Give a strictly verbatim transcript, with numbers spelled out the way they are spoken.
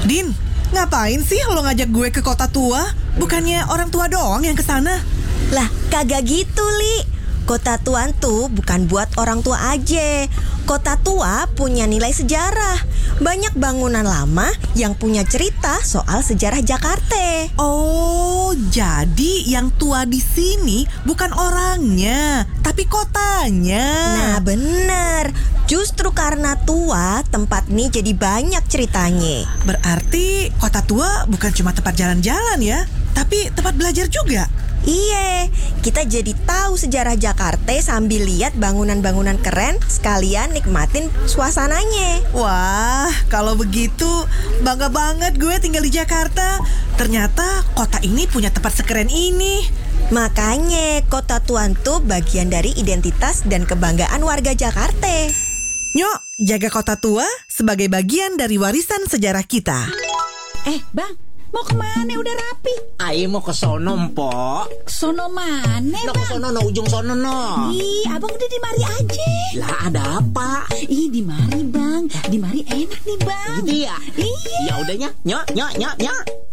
Din, ngapain sih lo ngajak gue ke kota tua? Bukannya orang tua doang yang kesana? Lah, kagak gitu, Li. Kota tua tuh bukan buat orang tua aja. Kota tua punya nilai sejarah. Banyak bangunan lama yang punya cerita soal sejarah Jakarta. Oh, jadi yang tua di sini bukan orangnya, tapi kotanya. Nah, bener. Justru karena tua, tempat ini jadi banyak ceritanya. Berarti kota tua bukan cuma tempat jalan-jalan ya, tapi tempat belajar juga. Iya, kita jadi tahu sejarah Jakarta sambil lihat bangunan-bangunan keren, sekalian nikmatin suasananya. Wah, kalau begitu bangga banget gue tinggal di Jakarta. Ternyata kota ini punya tempat sekeren ini. Makanya kota tua tuh bagian dari identitas dan kebanggaan warga Jakarta. Nyok, jaga kota tua sebagai bagian dari warisan sejarah kita. Eh, Bang, mau kemana? Udah rapi. Ayo mau ke sono, Mpok. Sono mana, No, Bang? ke sono, no, ujung sono, no. Ih, abang udah di mari aja. Lah, ada apa? Ih, di mari, Bang. Di mari enak nih, Bang. Gitu ya? Iya. Ya udahnya, nyok, nyok, nyok, nyok.